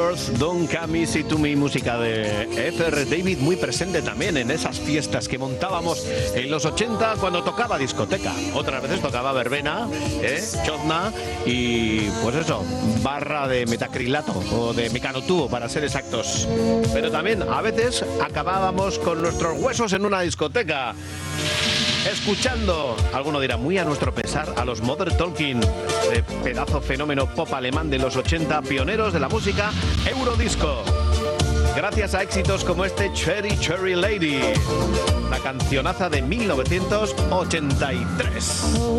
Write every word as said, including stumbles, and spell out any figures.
Worth, Don't Come Easy to Me, música de F R David, muy presente también en esas fiestas que montábamos en los ochenta cuando tocaba discoteca. Otras veces tocaba verbena, ¿eh? Chotna y pues eso, barra de metacrilato o de mecanotubo para ser exactos. Pero también a veces acabábamos con nuestros huesos en una discoteca, escuchando, alguno dirá muy a nuestro pesar, a los Modern Talking, de pedazo fenómeno pop alemán de los ochenta, pioneros de la música Eurodisco. Gracias a éxitos como este Cherry Cherry Lady, la cancionaza de mil novecientos ochenta y tres.